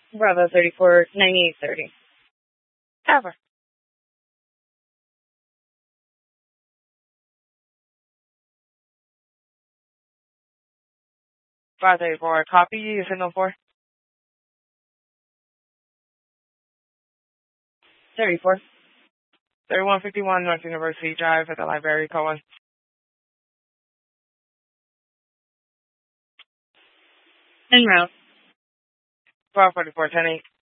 Bravo 34, 9830. Ever. Bravo 34, copy you, signal 4. 34. 3151 North University Drive at the library, call 1. En route. Bravo 44, 10-8.